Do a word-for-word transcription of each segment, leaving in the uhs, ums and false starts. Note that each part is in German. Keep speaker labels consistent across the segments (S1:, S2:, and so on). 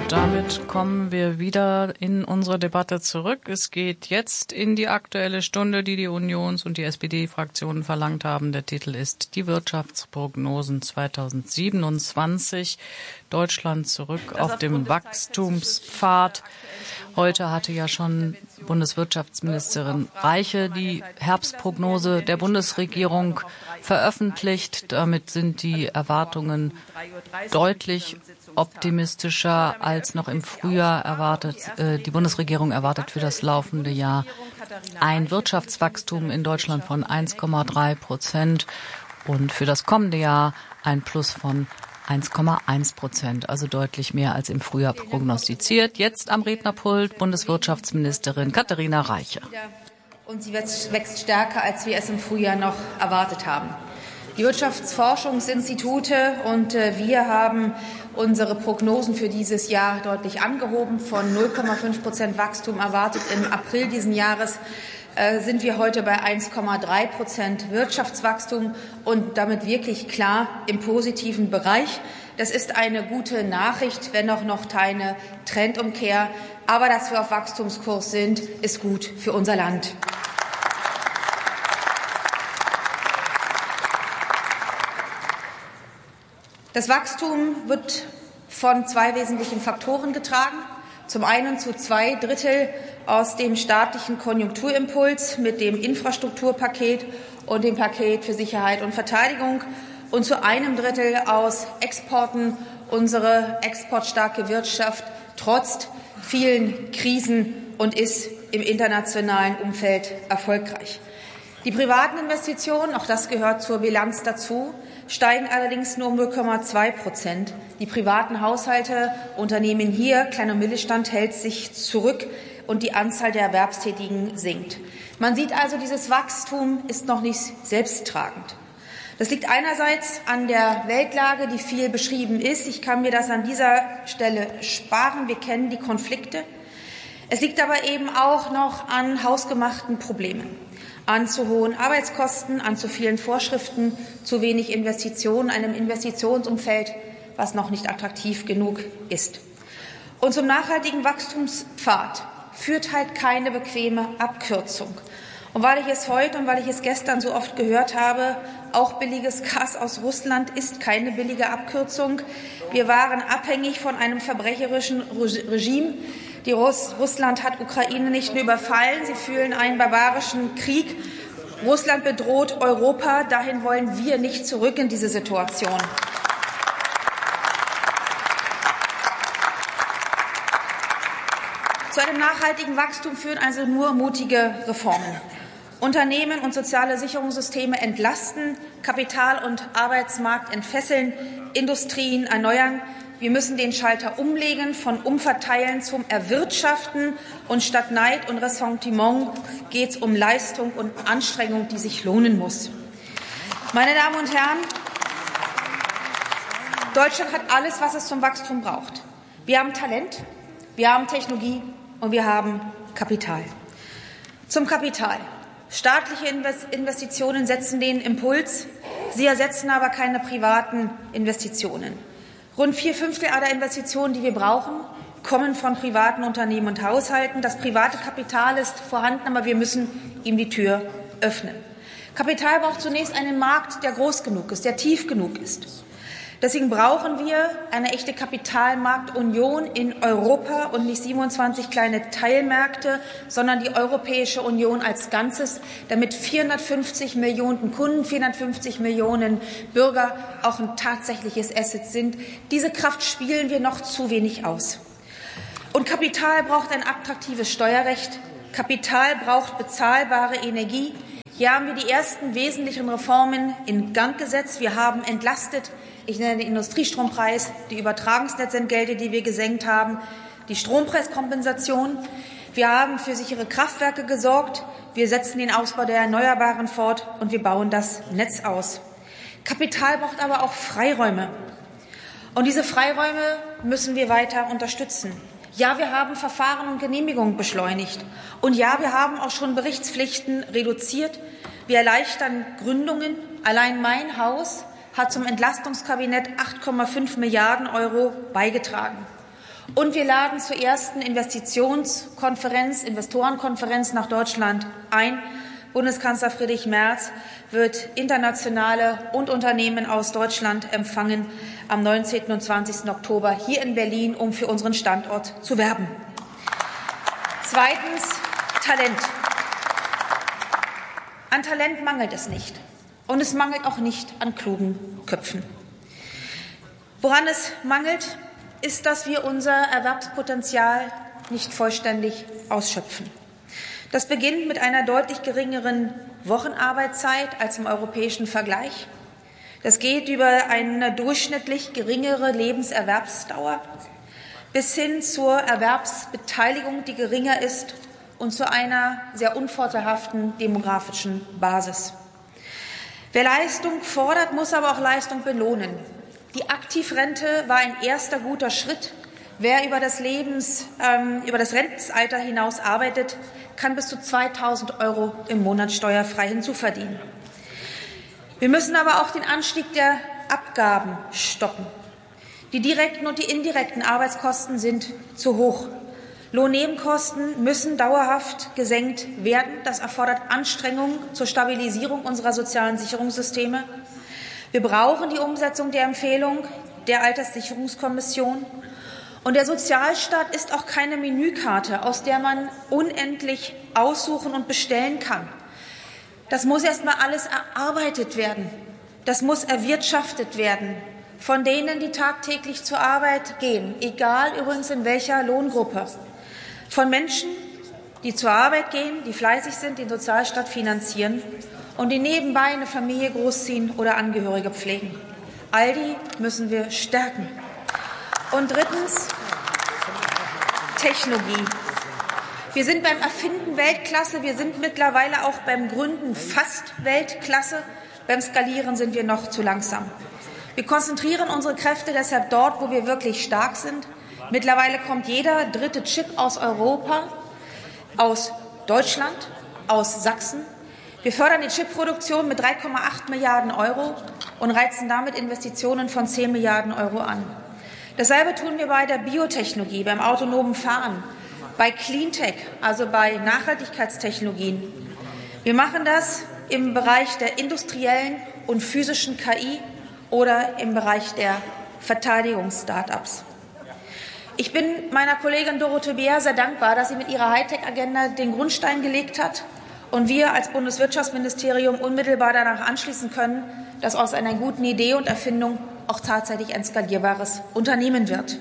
S1: Damit kommen wir wieder in unsere Debatte zurück. Es geht jetzt in die Aktuelle Stunde, die die Unions- und die S P D-Fraktionen verlangt haben. Der Titel ist Die Wirtschaftsprognosen zweitausendsiebenundzwanzig. Deutschland zurück auf dem Wachstumspfad. Heute hatte ja schon Bundeswirtschaftsministerin Reiche die Herbstprognose der Bundesregierung veröffentlicht. Damit sind die Erwartungen deutlich optimistischer als noch im Frühjahr erwartet. Äh, die Bundesregierung erwartet für das laufende Jahr ein Wirtschaftswachstum in Deutschland von eins Komma drei Prozent und für das kommende Jahr ein Plus von eins Komma eins Prozent, also deutlich mehr als im Frühjahr prognostiziert. Jetzt am Rednerpult Bundeswirtschaftsministerin Katharina Reiche.
S2: Und sie wächst stärker, als wir es im Frühjahr noch erwartet haben. Die Wirtschaftsforschungsinstitute und wir haben unsere Prognosen für dieses Jahr deutlich angehoben. Von null Komma fünf Prozent Wachstum erwartet im April diesen Jahres sind wir heute bei eins Komma drei Prozent Wirtschaftswachstum und damit wirklich klar im positiven Bereich. Das ist eine gute Nachricht, wenn auch noch keine Trendumkehr. Aber dass wir auf Wachstumskurs sind, ist gut für unser Land. Das Wachstum wird von zwei wesentlichen Faktoren getragen. Zum einen zu zwei Drittel aus dem staatlichen Konjunkturimpuls mit dem Infrastrukturpaket und dem Paket für Sicherheit und Verteidigung und zu einem Drittel aus Exporten. Unsere exportstarke Wirtschaft trotzt vielen Krisen und ist im internationalen Umfeld erfolgreich. Die privaten Investitionen, auch das gehört zur Bilanz dazu, steigen allerdings nur um null Komma zwei Prozent. Die privaten Haushalte, Unternehmen hier, Klein- und Mittelstand hält sich zurück und die Anzahl der Erwerbstätigen sinkt. Man sieht also, dieses Wachstum ist noch nicht selbsttragend. Das liegt einerseits an der Weltlage, die viel beschrieben ist. Ich kann mir das an dieser Stelle sparen. Wir kennen die Konflikte. Es liegt aber eben auch noch an hausgemachten Problemen, an zu hohen Arbeitskosten, an zu vielen Vorschriften, zu wenig Investitionen, einem Investitionsumfeld, was noch nicht attraktiv genug ist. Und zum nachhaltigen Wachstumspfad führt halt keine bequeme Abkürzung. Und weil ich es heute und weil ich es gestern so oft gehört habe, auch billiges Gas aus Russland ist keine billige Abkürzung. Wir waren abhängig von einem verbrecherischen Regime. Die Russ Russland hat Ukraine nicht nur überfallen, sie führen einen barbarischen Krieg. Russland bedroht Europa, dahin wollen wir nicht zurück in diese Situation. Zu einem nachhaltigen Wachstum führen also nur mutige Reformen. Unternehmen und soziale Sicherungssysteme entlasten, Kapital- und Arbeitsmarkt entfesseln, Industrien erneuern. Wir müssen den Schalter umlegen, von Umverteilen zum Erwirtschaften. Und statt Neid und Ressentiment geht es um Leistung und Anstrengung, die sich lohnen muss. Meine Damen und Herren, Deutschland hat alles, was es zum Wachstum braucht. Wir haben Talent, wir haben Technologie und wir haben Kapital. Zum Kapital. Staatliche Investitionen setzen den Impuls, sie ersetzen aber keine privaten Investitionen. Rund vier Fünftel aller Investitionen, die wir brauchen, kommen von privaten Unternehmen und Haushalten. Das private Kapital ist vorhanden, aber wir müssen ihm die Tür öffnen. Kapital braucht zunächst einen Markt, der groß genug ist, der tief genug ist. Deswegen brauchen wir eine echte Kapitalmarktunion in Europa und nicht siebenundzwanzig kleine Teilmärkte, sondern die Europäische Union als Ganzes, damit vierhundertfünfzig Millionen Kunden, vierhundertfünfzig Millionen Bürger auch ein tatsächliches Asset sind. Diese Kraft spielen wir noch zu wenig aus. Und Kapital braucht ein attraktives Steuerrecht. Kapital braucht bezahlbare Energie. Hier haben wir die ersten wesentlichen Reformen in Gang gesetzt. Wir haben entlastet. Ich nenne den Industriestrompreis, die Übertragungsnetzentgelte, die wir gesenkt haben, die Strompreiskompensation. Wir haben für sichere Kraftwerke gesorgt. Wir setzen den Ausbau der Erneuerbaren fort und wir bauen das Netz aus. Kapital braucht aber auch Freiräume. Und diese Freiräume müssen wir weiter unterstützen. Ja, wir haben Verfahren und Genehmigungen beschleunigt. Und ja, wir haben auch schon Berichtspflichten reduziert. Wir erleichtern Gründungen. Allein mein Haus hat zum Entlastungskabinett acht Komma fünf Milliarden Euro beigetragen. Und wir laden zur ersten Investitionskonferenz, Investorenkonferenz nach Deutschland ein. Bundeskanzler Friedrich Merz wird Internationale und Unternehmen aus Deutschland empfangen am neunzehnten und zwanzigsten Oktober hier in Berlin, um für unseren Standort zu werben. Zweitens Talent. An Talent mangelt es nicht. Und es mangelt auch nicht an klugen Köpfen. Woran es mangelt, ist, dass wir unser Erwerbspotenzial nicht vollständig ausschöpfen. Das beginnt mit einer deutlich geringeren Wochenarbeitszeit als im europäischen Vergleich. Das geht über eine durchschnittlich geringere Lebenserwerbsdauer bis hin zur Erwerbsbeteiligung, die geringer ist, und zu einer sehr unvorteilhaften demografischen Basis. Wer Leistung fordert, muss aber auch Leistung belohnen. Die Aktivrente war ein erster guter Schritt. Wer über das, Lebens, ähm, über das Rentenalter hinaus arbeitet, kann bis zu zweitausend Euro im Monat steuerfrei hinzuverdienen. Wir müssen aber auch den Anstieg der Abgaben stoppen. Die direkten und die indirekten Arbeitskosten sind zu hoch. Lohnnebenkosten müssen dauerhaft gesenkt werden. Das erfordert Anstrengungen zur Stabilisierung unserer sozialen Sicherungssysteme. Wir brauchen die Umsetzung der Empfehlung der Alterssicherungskommission. Und der Sozialstaat ist auch keine Menükarte, aus der man unendlich aussuchen und bestellen kann. Das muss erst mal alles erarbeitet werden. Das muss erwirtschaftet werden von denen, die tagtäglich zur Arbeit gehen, egal übrigens in welcher Lohngruppe. Von Menschen, die zur Arbeit gehen, die fleißig sind, den Sozialstaat finanzieren und die nebenbei eine Familie großziehen oder Angehörige pflegen. All die müssen wir stärken. Und drittens, Technologie. Wir sind beim Erfinden Weltklasse, wir sind mittlerweile auch beim Gründen fast Weltklasse. Beim Skalieren sind wir noch zu langsam. Wir konzentrieren unsere Kräfte deshalb dort, wo wir wirklich stark sind. Mittlerweile kommt jeder dritte Chip aus Europa, aus Deutschland, aus Sachsen. Wir fördern die Chipproduktion mit drei Komma acht Milliarden Euro und reizen damit Investitionen von zehn Milliarden Euro an. Dasselbe tun wir bei der Biotechnologie, beim autonomen Fahren, bei Cleantech, also bei Nachhaltigkeitstechnologien. Wir machen das im Bereich der industriellen und physischen K I oder im Bereich der Verteidigungs-Startups. Ich bin meiner Kollegin Dorothee Beer sehr dankbar, dass sie mit ihrer Hightech-Agenda den Grundstein gelegt hat und wir als Bundeswirtschaftsministerium unmittelbar danach anschließen können, dass aus einer guten Idee und Erfindung auch tatsächlich ein skalierbares Unternehmen wird.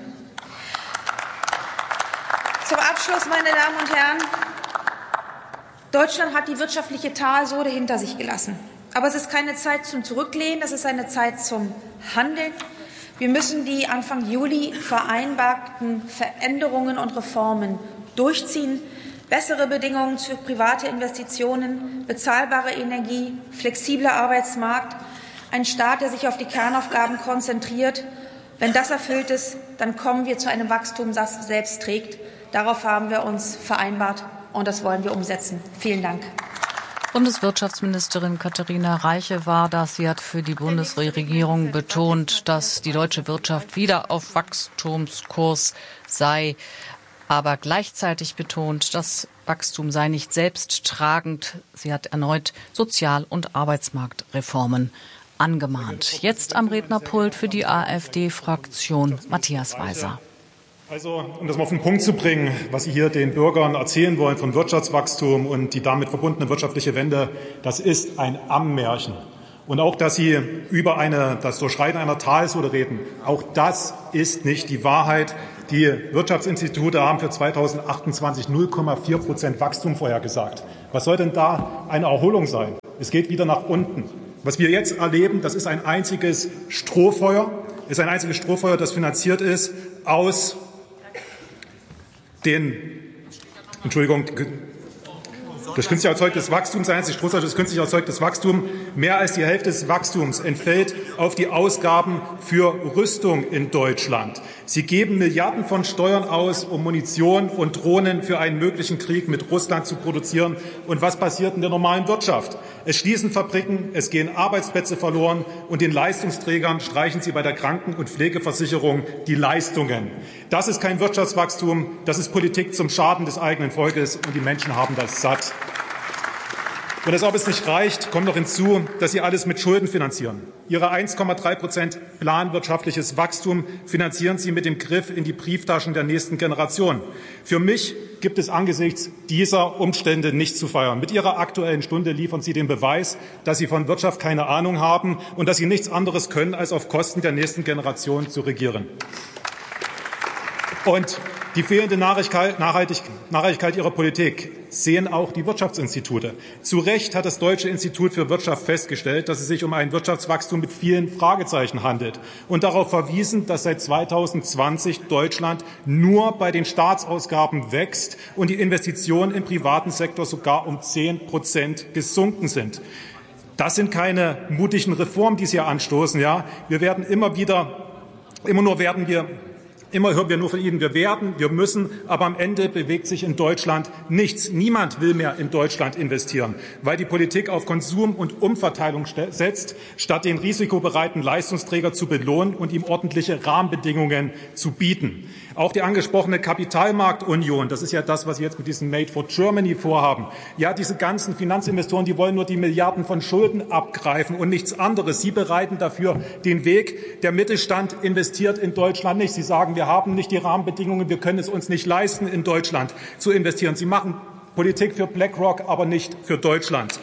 S2: Zum Abschluss, meine Damen und Herren, Deutschland hat die wirtschaftliche Talsohle hinter sich gelassen. Aber es ist keine Zeit zum Zurücklehnen, es ist eine Zeit zum Handeln. Wir müssen die Anfang Juli vereinbarten Veränderungen und Reformen durchziehen. Bessere Bedingungen für private Investitionen, bezahlbare Energie, flexibler Arbeitsmarkt, ein Staat, der sich auf die Kernaufgaben konzentriert. Wenn das erfüllt ist, dann kommen wir zu einem Wachstum, das selbst trägt. Darauf haben wir uns vereinbart, und das wollen wir umsetzen. Vielen Dank.
S1: Bundeswirtschaftsministerin Katharina Reiche war das. Sie hat für die Bundesregierung betont, dass die deutsche Wirtschaft wieder auf Wachstumskurs sei, aber gleichzeitig betont, das Wachstum sei nicht selbsttragend. Sie hat erneut Sozial- und Arbeitsmarktreformen angemahnt. Jetzt am Rednerpult für die AfD-Fraktion Matthias Weiser.
S3: Also, um das mal auf den Punkt zu bringen, was Sie hier den Bürgern erzählen wollen von Wirtschaftswachstum und die damit verbundene wirtschaftliche Wende, das ist ein Ammenmärchen. Und auch, dass Sie über eine, das Durchschreiten einer Talsohle reden, auch das ist nicht die Wahrheit. Die Wirtschaftsinstitute haben für zweitausendachtundzwanzig null Komma vier Prozent Wachstum vorhergesagt. Was soll denn da eine Erholung sein? Es geht wieder nach unten. Was wir jetzt erleben, das ist ein einziges Strohfeuer, ist ein einziges Strohfeuer, das finanziert ist aus den, Entschuldigung, das künstlich erzeugtes Wachstum, das künstlich erzeugtes Wachstum, mehr als die Hälfte des Wachstums entfällt auf die Ausgaben für Rüstung in Deutschland. Sie geben Milliarden von Steuern aus, um Munition und Drohnen für einen möglichen Krieg mit Russland zu produzieren. Und was passiert in der normalen Wirtschaft? Es schließen Fabriken, es gehen Arbeitsplätze verloren und den Leistungsträgern streichen Sie bei der Kranken- und Pflegeversicherung die Leistungen. Das ist kein Wirtschaftswachstum, das ist Politik zum Schaden des eigenen Volkes, und die Menschen haben das satt. Und als ob es nicht reicht, kommt noch hinzu, dass Sie alles mit Schulden finanzieren. Ihre eins Komma drei Prozent planwirtschaftliches Wachstum finanzieren Sie mit dem Griff in die Brieftaschen der nächsten Generation. Für mich gibt es angesichts dieser Umstände nichts zu feiern. Mit Ihrer Aktuellen Stunde liefern Sie den Beweis, dass Sie von Wirtschaft keine Ahnung haben und dass Sie nichts anderes können, als auf Kosten der nächsten Generation zu regieren. Und die fehlende Nachhaltigkeit Ihrer Politik sehen auch die Wirtschaftsinstitute. Zu Recht hat das Deutsche Institut für Wirtschaft festgestellt, dass es sich um ein Wirtschaftswachstum mit vielen Fragezeichen handelt und darauf verwiesen, dass seit zweitausendzwanzig Deutschland nur bei den Staatsausgaben wächst und die Investitionen im privaten Sektor sogar um zehn Prozent gesunken sind. Das sind keine mutigen Reformen, die Sie hier anstoßen. Ja, wir werden immer wieder, immer nur werden wir Immer hören wir nur von Ihnen, wir werden, wir müssen, aber am Ende bewegt sich in Deutschland nichts. Niemand will mehr in Deutschland investieren, weil die Politik auf Konsum und Umverteilung setzt, statt den risikobereiten Leistungsträger zu belohnen und ihm ordentliche Rahmenbedingungen zu bieten. Auch die angesprochene Kapitalmarktunion, das ist ja das, was Sie jetzt mit diesem Made for Germany vorhaben. Ja, diese ganzen Finanzinvestoren, die wollen nur die Milliarden von Schulden abgreifen und nichts anderes. Sie bereiten dafür den Weg. Der Mittelstand investiert in Deutschland nicht. Sie sagen, wir haben nicht die Rahmenbedingungen, wir können es uns nicht leisten, in Deutschland zu investieren. Sie machen Politik für BlackRock, aber nicht für Deutschland.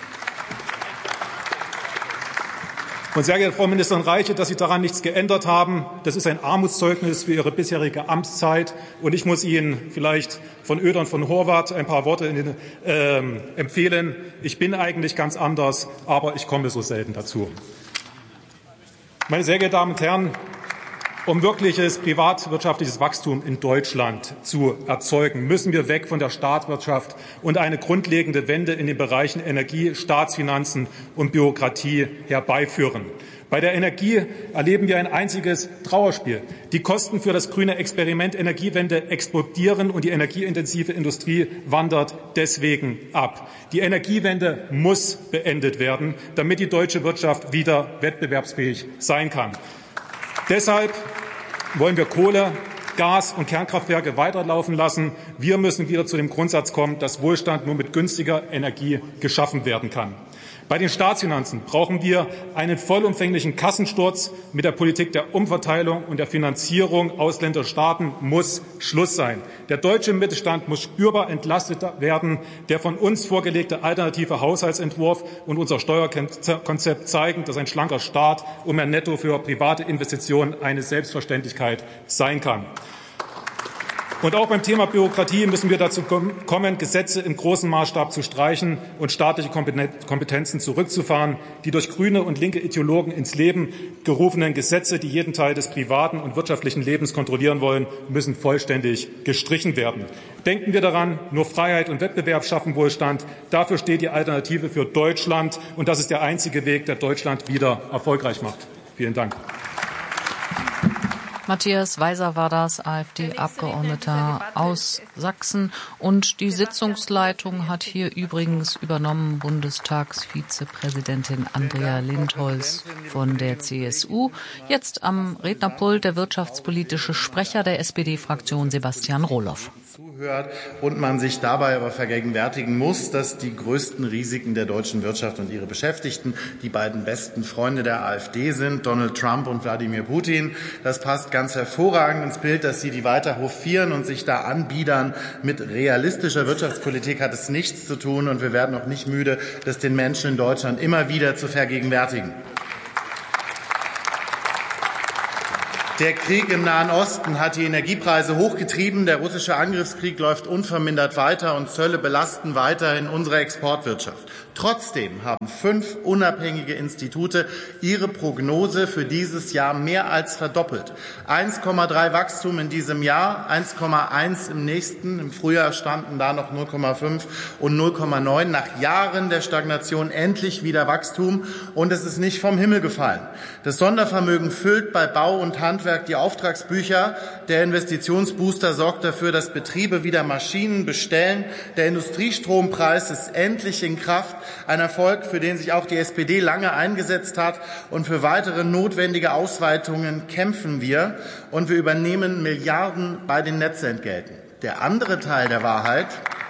S3: Und sehr geehrte Frau Ministerin Reiche, dass Sie daran nichts geändert haben, das ist ein Armutszeugnis für Ihre bisherige Amtszeit. Und ich muss Ihnen vielleicht von Oeder und von Horvath ein paar Worte in den, äh, empfehlen. Ich bin eigentlich ganz anders, aber ich komme so selten dazu. Meine sehr geehrten Damen und Herren, um wirkliches privatwirtschaftliches Wachstum in Deutschland zu erzeugen, müssen wir weg von der Staatswirtschaft und eine grundlegende Wende in den Bereichen Energie, Staatsfinanzen und Bürokratie herbeiführen. Bei der Energie erleben wir ein einziges Trauerspiel. Die Kosten für das grüne Experiment Energiewende explodieren und die energieintensive Industrie wandert deswegen ab. Die Energiewende muss beendet werden, damit die deutsche Wirtschaft wieder wettbewerbsfähig sein kann. Deshalb wollen wir Kohle, Gas und Kernkraftwerke weiterlaufen lassen. Wir müssen wieder zu dem Grundsatz kommen, dass Wohlstand nur mit günstiger Energie geschaffen werden kann. Bei den Staatsfinanzen brauchen wir einen vollumfänglichen Kassensturz. Mit der Politik der Umverteilung und der Finanzierung ausländischer Staaten muss Schluss sein. Der deutsche Mittelstand muss spürbar entlastet werden. Der von uns vorgelegte alternative Haushaltsentwurf und unser Steuerkonzept zeigen, dass ein schlanker Staat und mehr Netto für private Investitionen eine Selbstverständlichkeit sein kann. Und auch beim Thema Bürokratie müssen wir dazu kommen, Gesetze im großen Maßstab zu streichen und staatliche Kompetenzen zurückzufahren. Die durch grüne und linke Ideologen ins Leben gerufenen Gesetze, die jeden Teil des privaten und wirtschaftlichen Lebens kontrollieren wollen, müssen vollständig gestrichen werden. Denken wir daran, nur Freiheit und Wettbewerb schaffen Wohlstand. Dafür steht die Alternative für Deutschland. Und das ist der einzige Weg, der Deutschland wieder erfolgreich macht. Vielen Dank.
S1: Matthias Weiser war das, AfD-Abgeordneter aus Sachsen. Und die Sitzungsleitung hat hier übrigens übernommen Bundestagsvizepräsidentin Andrea Lindholz von der C S U. Jetzt am Rednerpult der wirtschaftspolitische Sprecher der S P D-Fraktion Sebastian Rohloff.
S4: Zuhört und man sich dabei aber vergegenwärtigen muss, dass die größten Risiken der deutschen Wirtschaft und ihre Beschäftigten die beiden besten Freunde der AfD sind, Donald Trump und Wladimir Putin. Das passt ganz hervorragend ins Bild, dass Sie die weiter hofieren und sich da anbiedern. Mit realistischer Wirtschaftspolitik hat es nichts zu tun, und wir werden auch nicht müde, das den Menschen in Deutschland immer wieder zu vergegenwärtigen. Der Krieg im Nahen Osten hat die Energiepreise hochgetrieben. Der russische Angriffskrieg läuft unvermindert weiter und Zölle belasten weiterhin unsere Exportwirtschaft. Trotzdem haben fünf unabhängige Institute ihre Prognose für dieses Jahr mehr als verdoppelt. eins Komma drei Wachstum in diesem Jahr, eins Komma eins im nächsten. Im Frühjahr standen da noch null Komma fünf und null Komma neun. Nach Jahren der Stagnation endlich wieder Wachstum, und es ist nicht vom Himmel gefallen. Das Sondervermögen füllt bei Bau und Handwerk die Auftragsbücher. Der Investitionsbooster sorgt dafür, dass Betriebe wieder Maschinen bestellen. Der Industriestrompreis ist endlich in Kraft. Ein Erfolg, für den sich auch die S P D lange eingesetzt hat. Und für weitere notwendige Ausweitungen kämpfen wir. Und wir übernehmen Milliarden bei den Netzentgelten. Der andere Teil der Wahrheit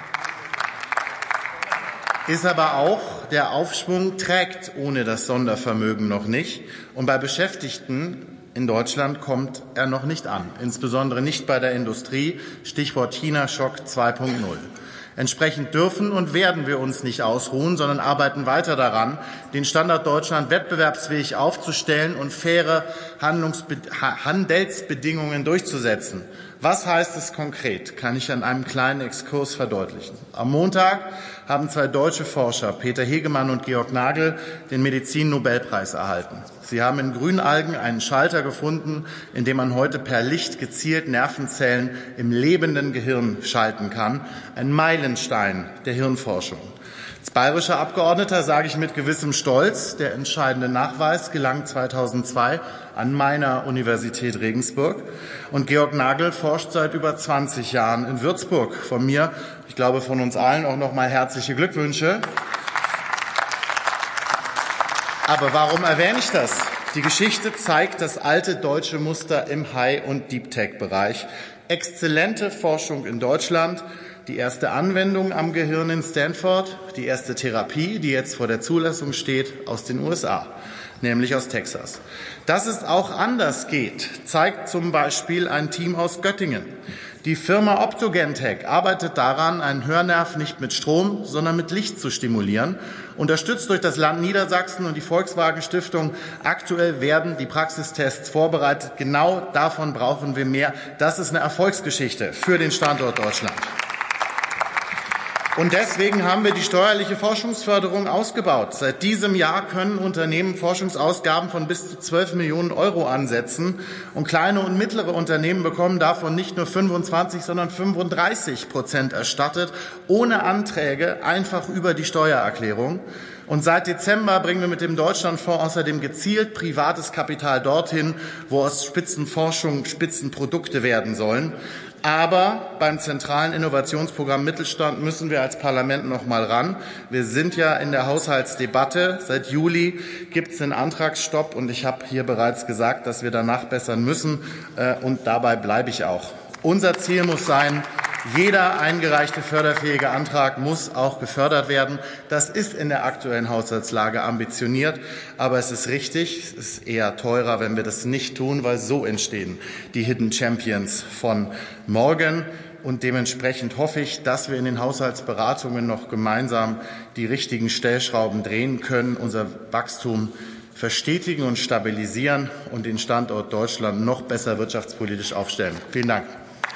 S4: ist aber auch, der Aufschwung trägt ohne das Sondervermögen noch nicht. Und bei Beschäftigten in Deutschland kommt er noch nicht an, insbesondere nicht bei der Industrie. Stichwort China-Schock zwei Punkt null. Entsprechend dürfen und werden wir uns nicht ausruhen, sondern arbeiten weiter daran, den Standort Deutschland wettbewerbsfähig aufzustellen und faire Handelsbedingungen durchzusetzen. Was heißt es konkret? Kann ich an einem kleinen Exkurs verdeutlichen. Am Montag haben zwei deutsche Forscher, Peter Hegemann und Georg Nagel, den Medizin-Nobelpreis erhalten. Sie haben in Grünalgen einen Schalter gefunden, in dem man heute per Licht gezielt Nervenzellen im lebenden Gehirn schalten kann. Ein Meilenstein der Hirnforschung. Als bayerischer Abgeordneter sage ich mit gewissem Stolz, der entscheidende Nachweis gelang zweitausendzwei an meiner Universität Regensburg. Und Georg Nagel forscht seit über zwanzig Jahren in Würzburg. Von mir, ich glaube von uns allen, auch noch mal herzliche Glückwünsche. Aber warum erwähne ich das? Die Geschichte zeigt das alte deutsche Muster im High- und Deep-Tech-Bereich. Exzellente Forschung in Deutschland, die erste Anwendung am Gehirn in Stanford, die erste Therapie, die jetzt vor der Zulassung steht, aus den U S A, nämlich aus Texas. Dass es auch anders geht, zeigt zum Beispiel ein Team aus Göttingen. Die Firma Optogentech arbeitet daran, einen Hörnerv nicht mit Strom, sondern mit Licht zu stimulieren. Unterstützt durch das Land Niedersachsen und die Volkswagen Stiftung. Aktuell werden die Praxistests vorbereitet. Genau davon brauchen wir mehr. Das ist eine Erfolgsgeschichte für den Standort Deutschland. Und deswegen haben wir die steuerliche Forschungsförderung ausgebaut. Seit diesem Jahr können Unternehmen Forschungsausgaben von bis zu zwölf Millionen Euro ansetzen. Und kleine und mittlere Unternehmen bekommen davon nicht nur fünfundzwanzig, sondern fünfunddreißig Prozent erstattet, ohne Anträge, einfach über die Steuererklärung. Und seit Dezember bringen wir mit dem Deutschlandfonds außerdem gezielt privates Kapital dorthin, wo aus Spitzenforschung Spitzenprodukte werden sollen. Aber beim zentralen Innovationsprogramm Mittelstand müssen wir als Parlament noch mal ran. Wir sind ja in der Haushaltsdebatte. Seit Juli gibt es den Antragsstopp, und ich habe hier bereits gesagt, dass wir danach bessern müssen. Und dabei bleibe ich auch. Unser Ziel muss sein, jeder eingereichte förderfähige Antrag muss auch gefördert werden. Das ist in der aktuellen Haushaltslage ambitioniert, aber es ist richtig, es ist eher teurer, wenn wir das nicht tun, weil so entstehen die Hidden Champions von morgen. Und dementsprechend hoffe ich, dass wir in den Haushaltsberatungen noch gemeinsam die richtigen Stellschrauben drehen können, unser Wachstum verstetigen und stabilisieren und den Standort Deutschland noch besser wirtschaftspolitisch aufstellen. Vielen Dank.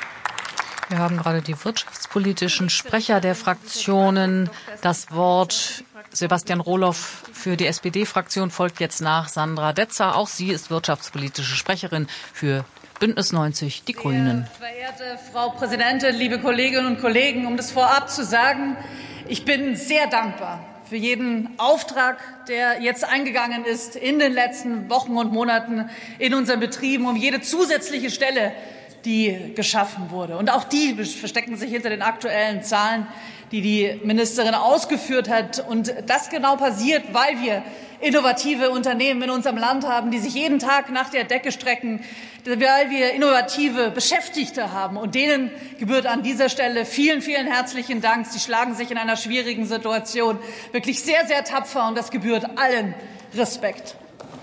S1: Wir haben gerade die wirtschaftspolitischen Sprecher der Fraktionen. Das Wort Sebastian Rohloff für die S P D-Fraktion folgt jetzt nach Sandra Detzer. Auch sie ist wirtschaftspolitische Sprecherin für Bündnis neunzig, die Grünen.
S5: Verehrte Frau Präsidentin, liebe Kolleginnen und Kollegen, um das vorab zu sagen, ich bin sehr dankbar für jeden Auftrag, der jetzt eingegangen ist in den letzten Wochen und Monaten in unseren Betrieben, um jede zusätzliche Stelle, die geschaffen wurde. Und auch die verstecken sich hinter den aktuellen Zahlen, die die Ministerin ausgeführt hat. Und das genau passiert, weil wir innovative Unternehmen in unserem Land haben, die sich jeden Tag nach der Decke strecken, weil wir innovative Beschäftigte haben. Und denen gebührt an dieser Stelle vielen, vielen herzlichen Dank. Sie schlagen sich in einer schwierigen Situation wirklich sehr, sehr tapfer, und das gebührt allen Respekt.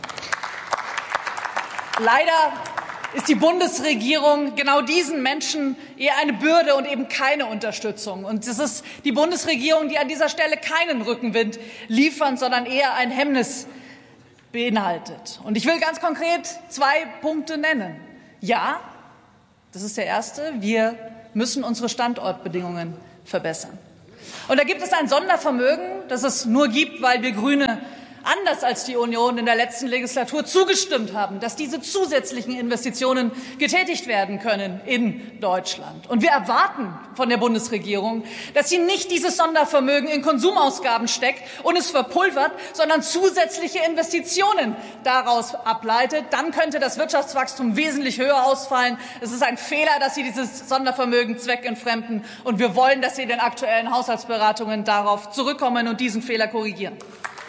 S5: Leider ist die Bundesregierung genau diesen Menschen eher eine Bürde und eben keine Unterstützung. Und es ist die Bundesregierung, die an dieser Stelle keinen Rückenwind liefert, sondern eher ein Hemmnis beinhaltet. Und ich will ganz konkret zwei Punkte nennen. Ja, das ist der erste, wir müssen unsere Standortbedingungen verbessern. Und da gibt es ein Sondervermögen, das es nur gibt, weil wir Grüne anders als die Union in der letzten Legislatur zugestimmt haben, dass diese zusätzlichen Investitionen getätigt werden können in Deutschland. Und wir erwarten von der Bundesregierung, dass sie nicht dieses Sondervermögen in Konsumausgaben steckt und es verpulvert, sondern zusätzliche Investitionen daraus ableitet. Dann könnte das Wirtschaftswachstum wesentlich höher ausfallen. Es ist ein Fehler, dass Sie dieses Sondervermögen zweckentfremden. Und wir wollen, dass Sie in den aktuellen Haushaltsberatungen darauf zurückkommen und diesen Fehler korrigieren.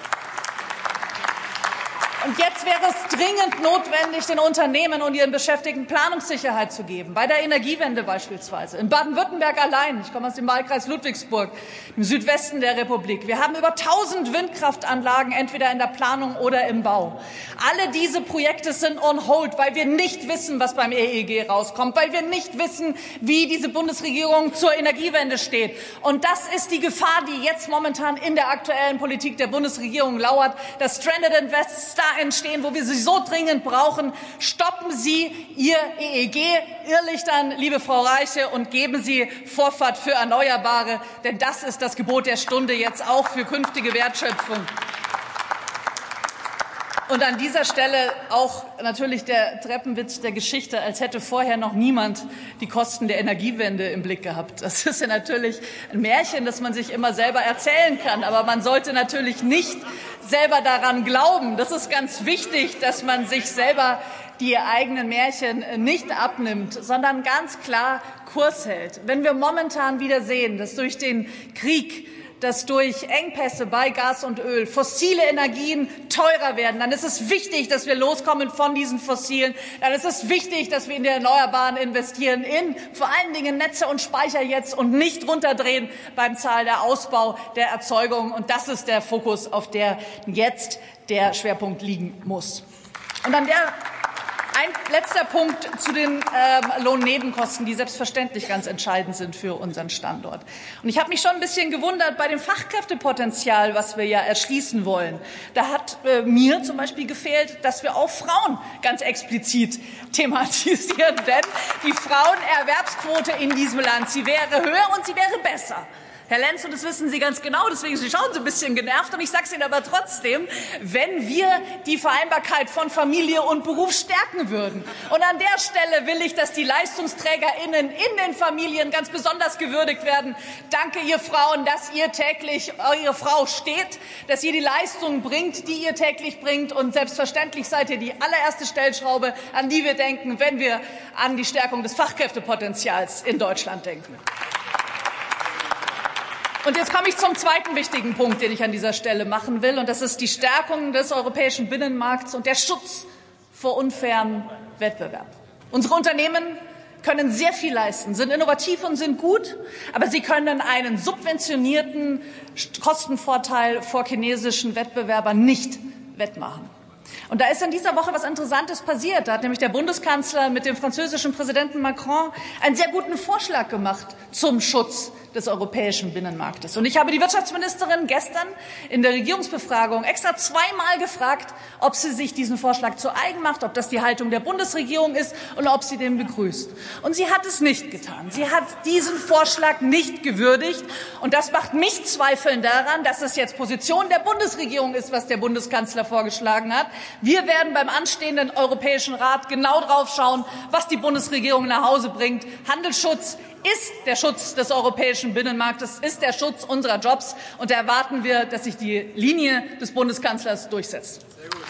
S5: Und jetzt wäre es dringend notwendig, den Unternehmen und ihren Beschäftigten Planungssicherheit zu geben, bei der Energiewende beispielsweise. In Baden-Württemberg allein, ich komme aus dem Wahlkreis Ludwigsburg, im Südwesten der Republik, wir haben über tausend Windkraftanlagen entweder in der Planung oder im Bau. Alle diese Projekte sind on hold, weil wir nicht wissen, was beim E E G rauskommt, weil wir nicht wissen, wie diese Bundesregierung zur Energiewende steht. Und das ist die Gefahr, die jetzt momentan in der aktuellen Politik der Bundesregierung lauert, dass Stranded Invests da entstehen, wo wir sie so dringend brauchen. Stoppen Sie Ihr E E G-Irrlichtern, liebe Frau Reiche, und geben Sie Vorfahrt für Erneuerbare, denn das ist das Gebot der Stunde jetzt auch für künftige Wertschöpfung. Und an dieser Stelle auch natürlich der Treppenwitz der Geschichte, als hätte vorher noch niemand die Kosten der Energiewende im Blick gehabt. Das ist ja natürlich ein Märchen, das man sich immer selber erzählen kann. Aber man sollte natürlich nicht selber daran glauben. Das ist ganz wichtig, dass man sich selber die eigenen Märchen nicht abnimmt, sondern ganz klar Kurs hält. Wenn wir momentan wieder sehen, dass durch den Krieg, dass durch Engpässe bei Gas und Öl fossile Energien teurer werden, dann ist es wichtig, dass wir loskommen von diesen fossilen. Dann ist es wichtig, dass wir in die Erneuerbaren investieren, in vor allen Dingen Netze und Speicher jetzt und nicht runterdrehen beim Zahl der Ausbau der Erzeugung. Und das ist der Fokus, auf der jetzt der Schwerpunkt liegen muss. Und an der Ein letzter Punkt zu den ähm, Lohnnebenkosten, die selbstverständlich ganz entscheidend sind für unseren Standort. Und ich habe mich schon ein bisschen gewundert bei dem Fachkräftepotenzial, was wir ja erschließen wollen. Da hat äh, mir zum Beispiel gefehlt, dass wir auch Frauen ganz explizit thematisieren. Denn die Frauenerwerbsquote in diesem Land, sie wäre höher und sie wäre besser. Herr Lenz, und das wissen Sie ganz genau, deswegen Sie schauen so ein bisschen genervt, und ich sage es Ihnen aber trotzdem, wenn wir die Vereinbarkeit von Familie und Beruf stärken würden. Und an der Stelle will ich, dass die LeistungsträgerInnen in den Familien ganz besonders gewürdigt werden. Danke, ihr Frauen, dass ihr täglich eure Frau steht, dass ihr die Leistung bringt, die ihr täglich bringt. Und selbstverständlich seid ihr die allererste Stellschraube, an die wir denken, wenn wir an die Stärkung des Fachkräftepotenzials in Deutschland denken. Und jetzt komme ich zum zweiten wichtigen Punkt, den ich an dieser Stelle machen will, und das ist die Stärkung des europäischen Binnenmarkts und der Schutz vor unfairem Wettbewerb. Unsere Unternehmen können sehr viel leisten, sind innovativ und sind gut, aber sie können einen subventionierten Kostenvorteil vor chinesischen Wettbewerbern nicht wettmachen. Und da ist in dieser Woche was Interessantes passiert. Da hat nämlich der Bundeskanzler mit dem französischen Präsidenten Macron einen sehr guten Vorschlag gemacht zum Schutz des europäischen Binnenmarktes. Und ich habe die Wirtschaftsministerin gestern in der Regierungsbefragung extra zweimal gefragt, ob sie sich diesen Vorschlag zu eigen macht, ob das die Haltung der Bundesregierung ist und ob sie den begrüßt. Und sie hat es nicht getan. Sie hat diesen Vorschlag nicht gewürdigt. Und das macht mich zweifeln daran, dass es jetzt Position der Bundesregierung ist, was der Bundeskanzler vorgeschlagen hat. Wir werden beim anstehenden Europäischen Rat genau drauf schauen, was die Bundesregierung nach Hause bringt. Handelsschutz ist der Schutz des europäischen Binnenmarktes, ist der Schutz unserer Jobs. Und da erwarten wir, dass sich die Linie des Bundeskanzlers durchsetzt.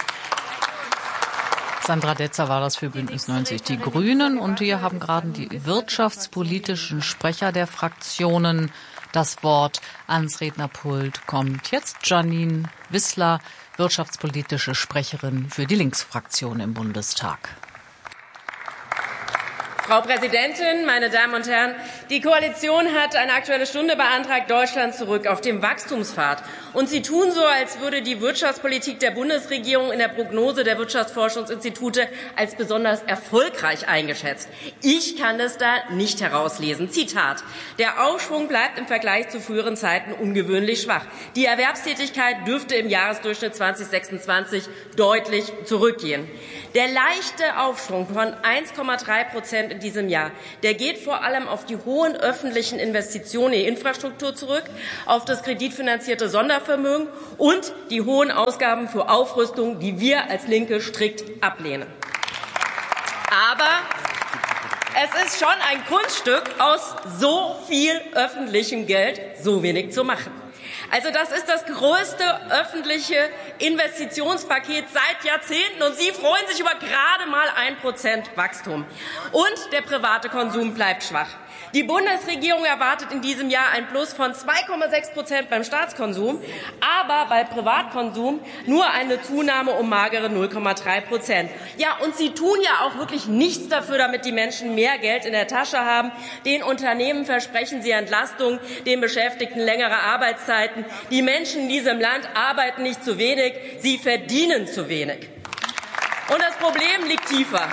S1: Sandra Detzer war das für Bündnis neunzig Die Grünen. Und wir haben gerade die wirtschaftspolitischen Sprecher der Fraktionen. Das Wort ans Rednerpult kommt jetzt Janine Wissler, wirtschaftspolitische Sprecherin für die Linksfraktion im Bundestag.
S6: Frau Präsidentin, meine Damen und Herren! Die Koalition hat eine Aktuelle Stunde beantragt, Deutschland zurück auf dem Wachstumspfad. Und Sie tun so, als würde die Wirtschaftspolitik der Bundesregierung in der Prognose der Wirtschaftsforschungsinstitute als besonders erfolgreich eingeschätzt. Ich kann das da nicht herauslesen. Zitat: Der Aufschwung bleibt im Vergleich zu früheren Zeiten ungewöhnlich schwach. Die Erwerbstätigkeit dürfte im Jahresdurchschnitt zweitausendsechsundzwanzig deutlich zurückgehen. Der leichte Aufschwung von eins Komma drei Prozent in diesem Jahr, der geht vor allem auf die hohen öffentlichen Investitionen in Infrastruktur zurück, auf das kreditfinanzierte Sondervermögen Finanzvermögen und die hohen Ausgaben für Aufrüstung, die wir als Linke strikt ablehnen. Aber es ist schon ein Kunststück, aus so viel öffentlichem Geld so wenig zu machen. Also das ist das größte öffentliche Investitionspaket seit Jahrzehnten, und Sie freuen sich über gerade mal ein Prozent Wachstum. Und der private Konsum bleibt schwach. Die Bundesregierung erwartet in diesem Jahr ein Plus von zwei Komma sechs Prozent beim Staatskonsum, aber bei Privatkonsum nur eine Zunahme um magere null Komma drei Prozent. Ja, und Sie tun ja auch wirklich nichts dafür, damit die Menschen mehr Geld in der Tasche haben. Den Unternehmen versprechen Sie Entlastung, den Beschäftigten längere Arbeitszeiten. Die Menschen in diesem Land arbeiten nicht zu wenig, sie verdienen zu wenig. Und das Problem liegt tiefer.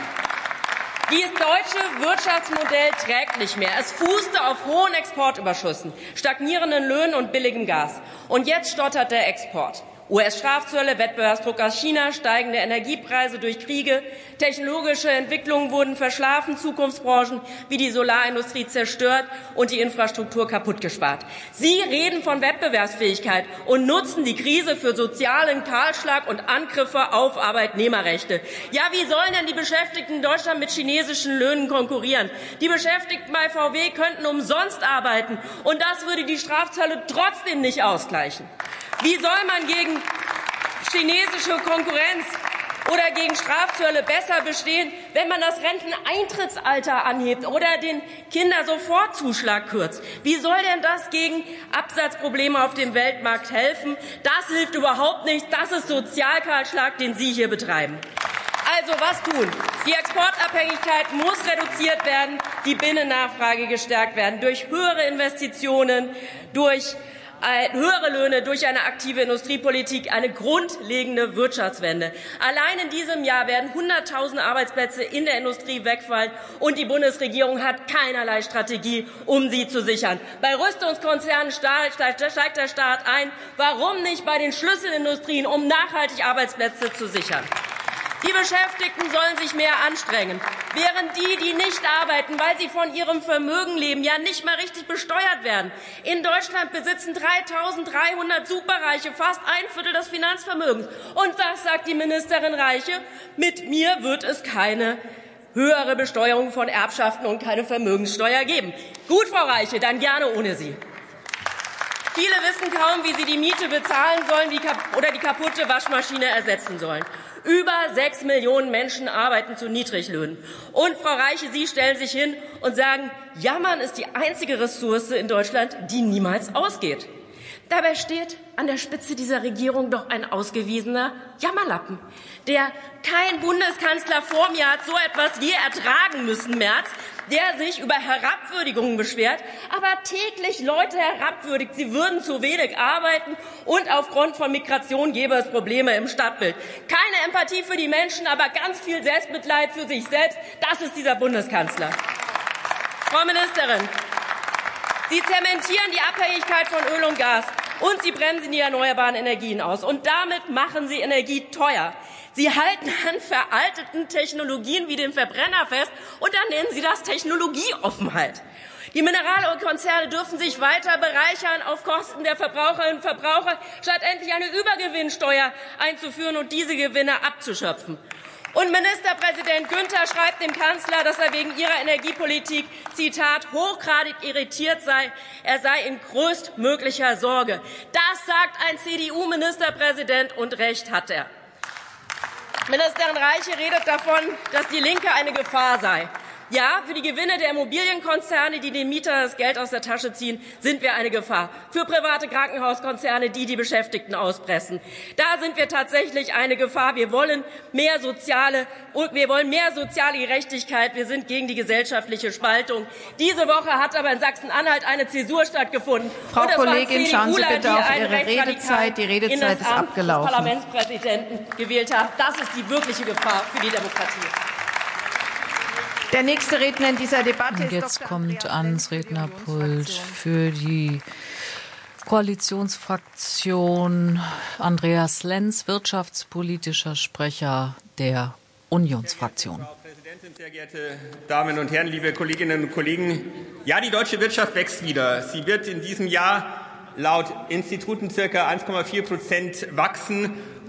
S6: Dieses deutsche Wirtschaftsmodell trägt nicht mehr. Es fußte auf hohen Exportüberschüssen, stagnierenden Löhnen und billigem Gas. Und jetzt stottert der Export. U S-Strafzölle, Wettbewerbsdruck aus China, steigende Energiepreise durch Kriege, technologische Entwicklungen wurden verschlafen, Zukunftsbranchen wie die Solarindustrie zerstört und die Infrastruktur kaputtgespart. Sie reden von Wettbewerbsfähigkeit und nutzen die Krise für sozialen Kahlschlag und Angriffe auf Arbeitnehmerrechte. Ja, wie sollen denn die Beschäftigten in Deutschland mit chinesischen Löhnen konkurrieren? Die Beschäftigten bei V W könnten umsonst arbeiten, und das würde die Strafzölle trotzdem nicht ausgleichen. Wie soll man gegen chinesische Konkurrenz oder gegen Strafzölle besser bestehen, wenn man das Renteneintrittsalter anhebt oder den Kindersofortzuschlag kürzt? Wie soll denn das gegen Absatzprobleme auf dem Weltmarkt helfen? Das hilft überhaupt nicht. Das ist Sozialkahlschlag, den Sie hier betreiben. Also was tun? Die Exportabhängigkeit muss reduziert werden, die Binnennachfrage gestärkt werden durch höhere Investitionen, durch höhere Löhne, durch eine aktive Industriepolitik, eine grundlegende Wirtschaftswende. Allein in diesem Jahr werden hunderttausend Arbeitsplätze in der Industrie wegfallen, und die Bundesregierung hat keinerlei Strategie, um sie zu sichern. Bei Rüstungskonzernen steigt der Staat ein. Warum nicht bei den Schlüsselindustrien, um nachhaltig Arbeitsplätze zu sichern? Die Beschäftigten sollen sich mehr anstrengen, während die, die nicht arbeiten, weil sie von ihrem Vermögen leben, ja nicht mal richtig besteuert werden. In Deutschland besitzen dreitausenddreihundert Superreiche fast ein Viertel des Finanzvermögens. Und das sagt die Ministerin Reiche: Mit mir wird es keine höhere Besteuerung von Erbschaften und keine Vermögenssteuer geben. Gut, Frau Reiche, dann gerne ohne Sie. Viele wissen kaum, wie sie die Miete bezahlen sollen oder die kaputte Waschmaschine ersetzen sollen. Über sechs Millionen Menschen arbeiten zu Niedriglöhnen. Und, Frau Reiche, Sie stellen sich hin und sagen, Jammern ist die einzige Ressource in Deutschland, die niemals ausgeht. Dabei steht an der Spitze dieser Regierung doch ein ausgewiesener Jammerlappen. Der kein Bundeskanzler vor mir hat so etwas je ertragen müssen, Merz, der sich über Herabwürdigungen beschwert, aber täglich Leute herabwürdigt. Sie würden zu wenig arbeiten, und aufgrund von Migration gäbe es Probleme im Stadtbild. Keine Empathie für die Menschen, aber ganz viel Selbstmitleid für sich selbst. Das ist dieser Bundeskanzler. Frau Ministerin, Sie zementieren die Abhängigkeit von Öl und Gas, und Sie bremsen die erneuerbaren Energien aus. Und damit machen Sie Energie teuer. Sie halten an veralteten Technologien wie dem Verbrenner fest, und dann nennen Sie das Technologieoffenheit. Die Mineralölkonzerne dürfen sich weiter bereichern auf Kosten der Verbraucherinnen und Verbraucher, statt endlich eine Übergewinnsteuer einzuführen und diese Gewinne abzuschöpfen. Und Ministerpräsident Günther schreibt dem Kanzler, dass er wegen ihrer Energiepolitik, Zitat, hochgradig irritiert sei. Er sei in größtmöglicher Sorge. Das sagt ein C D U-Ministerpräsident, und recht hat er. Ministerin Reiche redet davon, dass die Linke eine Gefahr sei. Ja, für die Gewinne der Immobilienkonzerne, die den Mietern das Geld aus der Tasche ziehen, sind wir eine Gefahr. Für private Krankenhauskonzerne, die die Beschäftigten auspressen. Da sind wir tatsächlich eine Gefahr. Wir wollen mehr soziale, wir wollen mehr soziale Gerechtigkeit. Wir sind gegen die gesellschaftliche Spaltung. Diese Woche hat aber in Sachsen-Anhalt eine Zäsur stattgefunden.
S7: Frau Kollegin, schauen Sie bitte auf Ihre Redezeit. Die Redezeit ist abgelaufen.
S6: Den Parlamentspräsidenten gewählt haben. Das ist die wirkliche Gefahr für die Demokratie.
S7: Der nächste Redner in dieser Debatte
S1: ist jetzt kommt ans Rednerpult für die Koalitionsfraktion Andreas Lenz, wirtschaftspolitischer Sprecher der Unionsfraktion.
S8: Frau Präsidentin, sehr geehrte Damen und Herren, liebe Kolleginnen und Kollegen! Ja, die deutsche Wirtschaft wächst wieder. Sie wird in diesem Jahr laut Instituten circa eins Komma vier Prozent wachsen.